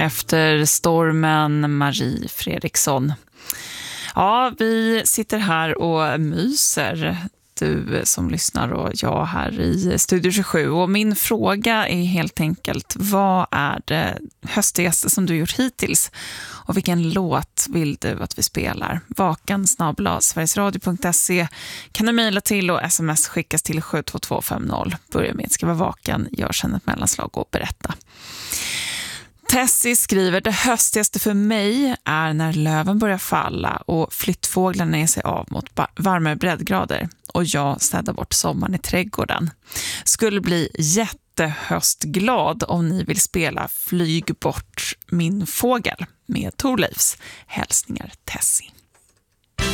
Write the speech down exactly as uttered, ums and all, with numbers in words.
efter stormen Marie Fredriksson. Ja, vi sitter här och myser, du som lyssnar och jag här i Studio tjugosju. Och min fråga är helt enkelt, vad är det höstigaste som du gjort hittills? Och vilken låt vill du att vi spelar? Vakan snabel-a sverigesradio punkt se kan du mejla till och sms skickas till sju två två fem noll. Börja med att skriva vakan, gör sen ett mellanslag och berätta. Tessie skriver, det höstigaste för mig är när löven börjar falla och flyttfåglarna ger sig av mot varmare breddgrader och jag städar bort sommaren i trädgården. Skulle bli jättehöstglad om ni vill spela Flyg bort min fågel med Thorleifs. Hälsningar Tessie.